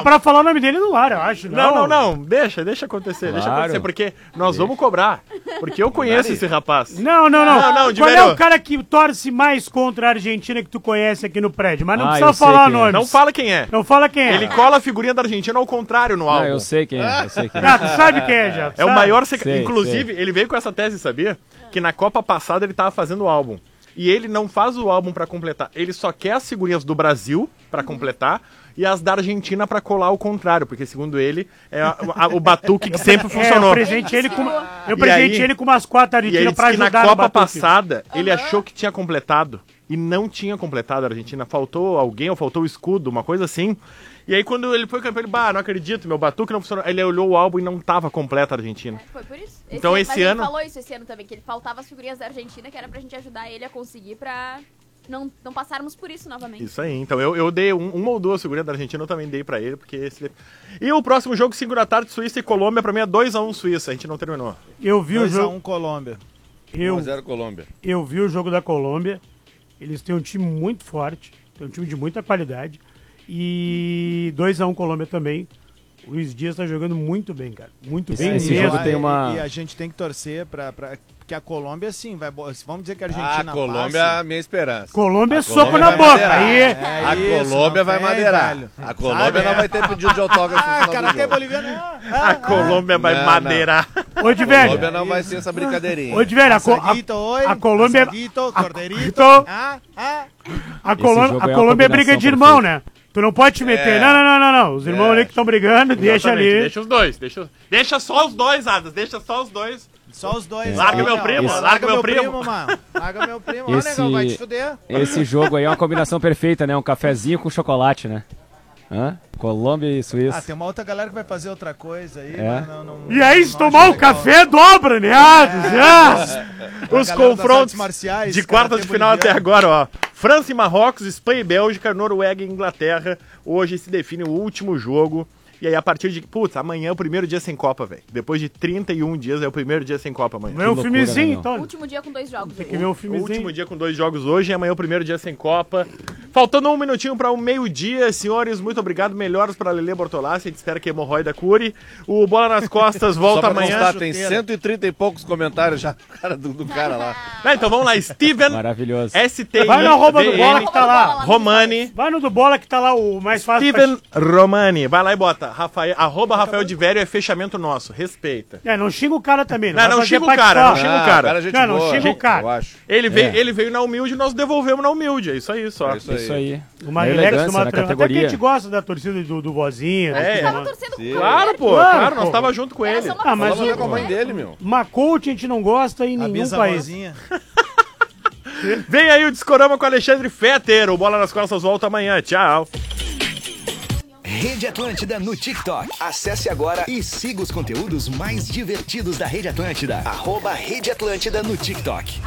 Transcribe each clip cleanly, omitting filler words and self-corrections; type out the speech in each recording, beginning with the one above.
pra falar o nome dele no ar, eu acho. Não. Deixa acontecer. Deixa acontecer, porque nós vamos cobrar. Porque eu conheço esse rapaz. Não. de Qual é velho. o cara que torce mais contra a Argentina que tu conhece aqui no prédio? Mas não eu precisa sei falar o quem é. nome. Não fala quem é. Não fala quem é. Ele cola a figurinha da Argentina ao contrário no álbum. Eu sei quem é. Ah, tu sabe quem é, já. É o maior... Inclusive, sei. ele veio com essa tese, sabia? Que na Copa passada ele tava fazendo o álbum. E ele não faz o álbum pra completar. Ele só quer as figurinhas do Brasil pra completar e as da Argentina pra colar ao contrário. Porque, segundo ele, é o batuque que sempre funcionou. Eu presentei ele com umas 4 E argentinas ele pra disse que ajudar na no Copa batuque. passada, ele achou que tinha completado e não tinha completado a Argentina. Faltou alguém ou faltou o escudo, uma coisa assim. E aí quando ele foi campeão, ele, não acredito, meu batuque não funcionou. Ele olhou o álbum e não tava completa a Argentina. Foi por isso. Então esse ano... Ele falou isso esse ano também, que ele faltava as figurinhas da Argentina, que era pra gente ajudar ele a conseguir pra não passarmos por isso novamente. Isso aí, então eu dei uma ou duas figurinhas da Argentina, eu também dei pra ele, porque esse... E o próximo jogo, 5 da tarde, Suíça e Colômbia, pra mim é 2-1 Suíça, a gente não terminou. Eu vi o jogo... 2-1 Colômbia. 1-0 Colômbia. Eu vi o jogo da Colômbia. Eles têm um time muito forte, tem um time de muita qualidade. E 2-1 Colômbia também. O Luiz Dias tá jogando muito bem, cara. Muito bem esse mesmo. jogo tem uma... E a gente tem que torcer porque a Colômbia, sim, vai... Vamos dizer que a Argentina A Colômbia passa. é a minha esperança. Colômbia é A soco Colômbia na vai boca. madeirar. Aí, A isso, Colômbia não vai tem, madeirar. velho. A Colômbia Sabe, não vai ter pedido de autógrafo no final do Karatê jogo. boliviano. A Colômbia vai Não, madeirar. ô, de A velho. Colômbia não vai ser essa brincadeirinha. Ô, de velho, Asadito hoje, a Colômbia... asadito, corderito. Então- A jogo é uma Colômbia é briga combinação de irmão, perfeita. né? Tu não pode te meter. Não. Os irmãos ali que estão brigando, deixa Exatamente, ali. Deixa os dois. Deixa só os dois, Adas. Deixa só os dois. Só os dois. Larga Ó, meu primo, ó, larga meu primo. mano. Larga meu primo. Ó, Esse- negão, vai te fuder. Esse jogo aí é uma combinação perfeita, né? Um cafezinho com chocolate, né? Colômbia e Suíça. Tem uma outra galera que vai fazer outra coisa aí. É. Mas não, E aí, se não tomar acho o legal. café, dobra, né? Já! Os galera das confrontos artes marciais, de quartas de karatê final até boliviano. agora, ó. França e Marrocos, Espanha e Bélgica, Noruega e Inglaterra. Hoje se define o último jogo. E aí, a partir de... Putz, amanhã é o primeiro dia sem Copa, velho. Depois de 31 dias, é o primeiro dia sem Copa amanhã. Vê um loucura, filmezinho, né, então. Último dia com 2 jogos. Tem que ver um O filmezinho. último dia com 2 jogos hoje, e amanhã é o primeiro dia sem Copa. Faltando um minutinho para o meio-dia, senhores, muito obrigado. Melhoras para Lelê Bortolassi, a gente espera que a hemorroida cure. O Bola nas Costas Só volta pra amanhã. constar, tem 130 e poucos comentários já do cara lá. Então vamos lá, Steven Maravilhoso. STI. Vai no arroba do Bola que tá lá. Romani. Vai no do Bola que tá lá o mais fácil. Steven Romani. Vai lá e bota. Arroba Rafael de Vério é fechamento nosso. Respeita. Não xinga o cara também. Não, vai não fazer xinga o pra cara, fora. não xinga o cara. Cara, gente Não boa, xinga o cara. eu acho. Ele veio na humilde e nós devolvemos na humilde. É isso aí só. É Isso aí. Uma Uma relax, elegância uma na tranca. Até que a categoria. gente gosta da torcida do Vozinha. É. Tava torcendo com o Claro, pô. Claro, Claro, nós pô. tava junto com Era ele. só uma mas Fala coisa, com a mãe né? dele, meu. Uma coach a gente não gosta em A nenhum país. bisavózinha. Vem aí o Discorama com Alexandre Fetter. O Bola nas Costas volta amanhã. Tchau. Rede Atlântida no TikTok. Acesse agora e siga os conteúdos mais divertidos da Rede Atlântida. @Rede Atlântida no TikTok.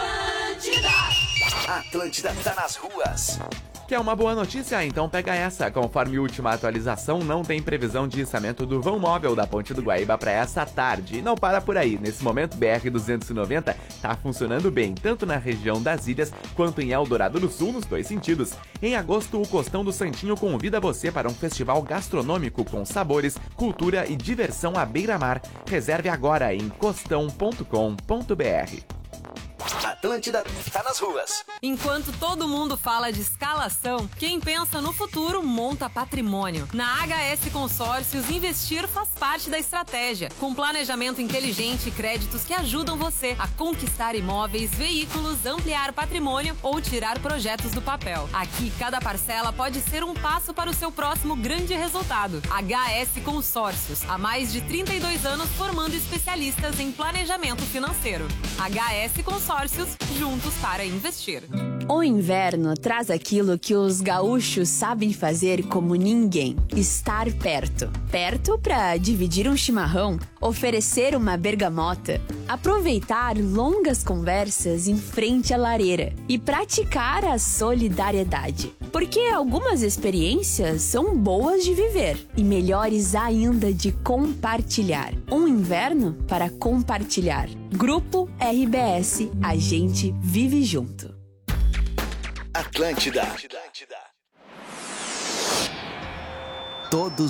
Atlântida tá nas ruas. Quer uma boa notícia? Então pega essa. Conforme última atualização, não tem previsão de içamento do vão móvel da Ponte do Guaíba para essa tarde. E não para por aí. Nesse momento, BR-290 tá funcionando bem, tanto na região das ilhas quanto em Eldorado do Sul, nos 2 sentidos. Em agosto, o Costão do Santinho convida você para um festival gastronômico com sabores, cultura e diversão à beira-mar. Reserve agora em costão.com.br. Atlântida tá nas ruas. Enquanto todo mundo fala de escalação, quem pensa no futuro monta patrimônio. Na HS Consórcios, investir faz parte da estratégia. Com planejamento inteligente e créditos que ajudam você a conquistar imóveis, veículos, ampliar patrimônio ou tirar projetos do papel. Aqui, cada parcela pode ser um passo para o seu próximo grande resultado. HS Consórcios, há mais de 32 anos formando especialistas em planejamento financeiro. HS Consórcios, juntos para investir. O inverno traz aquilo que os gaúchos sabem fazer como ninguém: estar perto. Perto para dividir um chimarrão, oferecer uma bergamota, aproveitar longas conversas em frente à lareira e praticar a solidariedade. Porque algumas experiências são boas de viver e melhores ainda de compartilhar. Um inverno para compartilhar. Grupo RBS, a gente vive junto. Atlântida. Todos